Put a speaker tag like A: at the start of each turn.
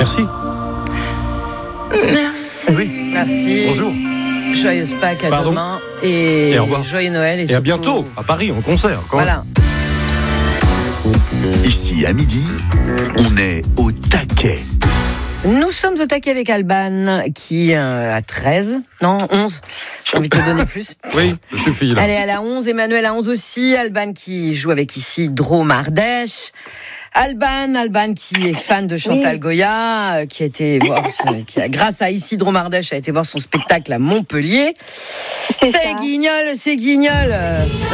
A: Merci.
B: Merci.
A: Oui.
B: Merci.
A: Bonjour.
B: Joyeuse Pâques, à
A: Pardon.
B: demain. Et
A: au revoir.
B: joyeux Noël. Et
A: à
B: surtout,
A: bientôt, à Paris, en concert.
B: Voilà.
C: Ici, à midi, on est au taquet.
B: Nous sommes au taquet avec Alban qui a 11. J'ai envie de te donner plus.
A: Oui, ça suffit là.
B: Elle est à la 11, Emmanuel à 11 aussi. Alban qui joue avec ici Drôme Ardèche. Alban qui est fan de Chantal Goya, qui a grâce à Isidro Mardèche a été voir son spectacle à Montpellier. C'est Guignol.